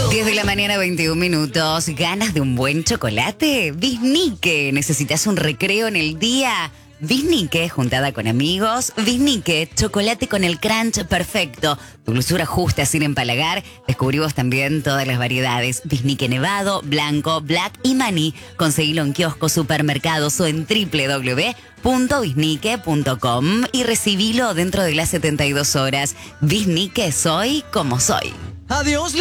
10 de la mañana, 21 minutos. ¿Ganas de un buen chocolate? Biznique. ¿Necesitas un recreo en el día? Biznique, juntada con amigos. Biznique, chocolate con el crunch perfecto. Dulzura justa sin empalagar. Descubrimos también todas las variedades. Biznique nevado, blanco, black y maní. Conseguilo en kioscos, supermercados o en www.biznique.com y recibilo dentro de las 72 horas. Biznique, soy como soy. Adiós.